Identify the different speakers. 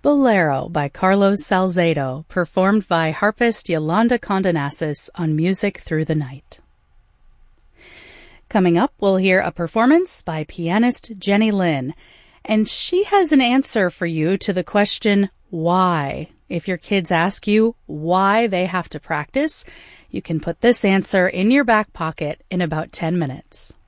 Speaker 1: Bolero by Carlos Salcedo, performed by harpist Yolanda Condonasis on Music Through the Night. Coming up, we'll hear a performance by pianist Jenny Lin, and she has an answer for you to the question, why? If your kids ask you why they have to practice, you can put this answer in your back pocket in about 10 minutes.